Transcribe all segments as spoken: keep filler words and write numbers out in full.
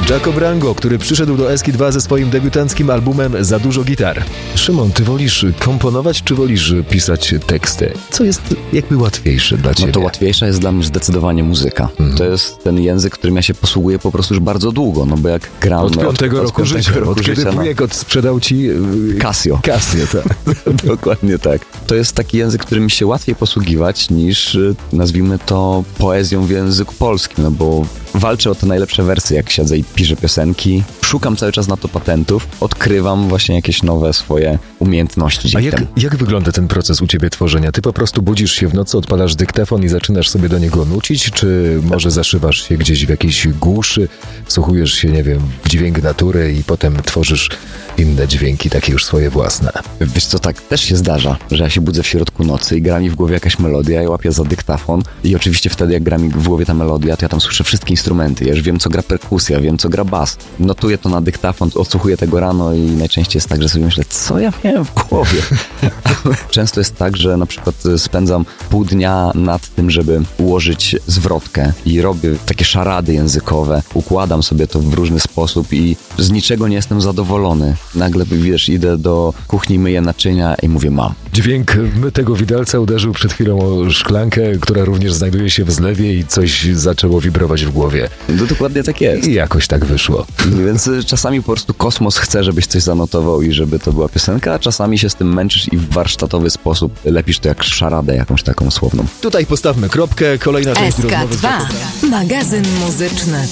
Jaco Brango, który przyszedł do Eski dwa ze swoim debiutanckim albumem Za dużo gitar. Szymon, ty wolisz komponować, czy wolisz pisać teksty? Co jest jakby łatwiejsze dla ciebie? No to łatwiejsza jest dla mnie zdecydowanie muzyka. Mhm. To jest ten język, którym ja się posługuję po prostu już bardzo długo, no bo jak gram... Od piątego od, roku od życia, roku od kiedy życia, wujek no. odsprzedał ci... Yy, Casio. Casio, tak. Dokładnie tak. To jest taki język, którym mi się łatwiej posługiwać niż, nazwijmy to, poezją w języku polskim, no bo walczę o te najlepsze wersy, jak siedzę i piszę piosenki. Szukam cały czas na to patentów, odkrywam właśnie jakieś nowe swoje umiejętności. A jak, jak wygląda ten proces u ciebie tworzenia? Ty po prostu budzisz się w nocy, odpalasz dyktafon i zaczynasz sobie do niego nucić, czy może zaszywasz się gdzieś w jakiejś głuszy, wsłuchujesz się, nie wiem, w dźwięk natury i potem tworzysz inne dźwięki, takie już swoje własne? Wiesz co, tak też się zdarza, że ja się budzę w środku nocy i gra mi w głowie jakaś melodia, ja łapię za dyktafon i oczywiście wtedy jak gra mi w głowie ta melodia, to ja tam słyszę wszystkie instrumenty, ja już wiem, co gra perkusja, wiem, co gra bas. Notuję to na dyktafon, odsłuchuję tego rano i najczęściej jest tak, że sobie myślę, co ja miałem w głowie? Często jest tak, że na przykład spędzam pół dnia nad tym, żeby ułożyć zwrotkę i robię takie szarady językowe, układam sobie to w różny sposób i z niczego nie jestem zadowolony. Nagle, wiesz, idę do kuchni, myję naczynia i mówię, mam. Dźwięk tego widelca uderzył przed chwilą o szklankę, która również znajduje się w zlewie i coś zaczęło wibrować w głowie. No dokładnie tak jest. I jakoś tak wyszło. Więc czasami po prostu kosmos chce, żebyś coś zanotował i żeby to była piosenka, a czasami się z tym męczysz i w warsztatowy sposób lepisz to jak szaradę jakąś taką słowną. Tutaj postawmy kropkę. Kolejna część S K dwa. Magazyn muzyczny.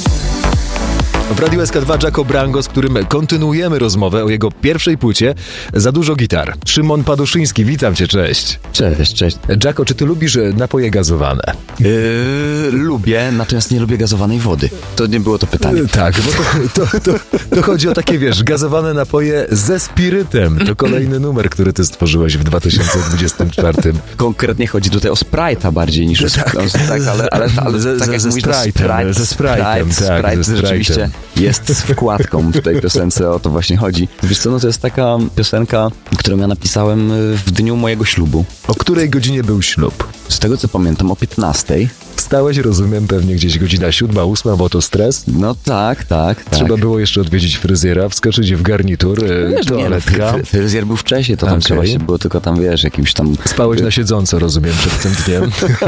W Radiu S K dwa Jaco Brango, z którym kontynuujemy rozmowę o jego pierwszej płycie Za dużo gitar. Szymon Paduszyński, witam cię, cześć. Cześć, cześć. Jaco, czy ty lubisz napoje gazowane? Yy, lubię, natomiast nie lubię gazowanej wody. To nie było to pytanie. Yy, tak, bo to, to, to, to chodzi o takie, wiesz, gazowane napoje ze spirytem. To kolejny numer, który ty stworzyłeś w dwa tysiące dwudziestym czwartym. Konkretnie chodzi tutaj o Sprite'a bardziej niż o... Tak, o, tak ale, ale, ale ze, tak ze, jak ze mówisz, Sprite'em, Sprite, ze Sprite'em, Sprite, tak, Sprite, ze rzeczywiście jest wkładką w tej piosence, o to właśnie chodzi. Wiesz co, no to jest taka piosenka, którą ja napisałem w dniu mojego ślubu. O której godzinie był ślub? Z tego co pamiętam, o piętnastej. Wstałeś, rozumiem, pewnie gdzieś godzina siódma, ósma, bo to stres? No tak, tak, tak. Trzeba było jeszcze odwiedzić fryzjera, wskoczyć w garnitur, wiesz, toaletka. Nie, fryzjer był wcześniej, to tam okay. trzeba się było tylko tam, wiesz, jakimś tam... Spałeś na siedząco, rozumiem, przed tym dniem.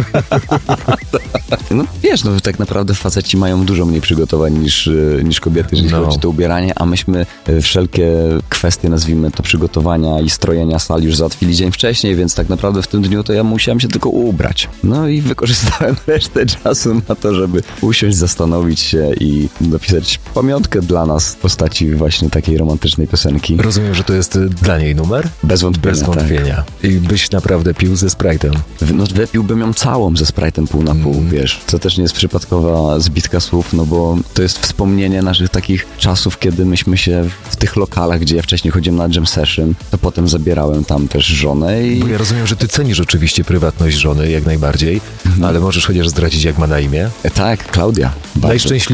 No wiesz, no tak naprawdę faceci mają dużo mniej przygotowań niż, niż kobiety, jeżeli no. chodzi o to ubieranie, a myśmy wszelkie kwestie, nazwijmy to, przygotowania i strojenia sal już załatwili dzień wcześniej, więc tak naprawdę w tym dniu to ja musiałem się tylko ubrać. No i wykorzystałem resztę czasu na to, żeby usiąść, zastanowić się i napisać pamiątkę dla nas w postaci właśnie takiej romantycznej piosenki. Rozumiem, że to jest dla niej numer? Bez wątpienia. Bez wątpienia. Tak. I byś naprawdę pił ze Sprite'em? No wypiłbym ją całą ze Sprite'em pół na pół, mm. wiesz. To też nie jest przypadkowa zbitka słów, no bo to jest wspomnienie naszych takich czasów, kiedy myśmy się w tych lokalach, gdzie ja wcześniej chodziłem na jam session, to potem zabierałem tam też żonę i... Bo ja rozumiem, że ty cenisz oczywiście prywatność żony jak najbardziej, mm. ale możesz chociaż zdradzić, jak ma na imię? E, tak, Klaudia. Najszczęśliwsza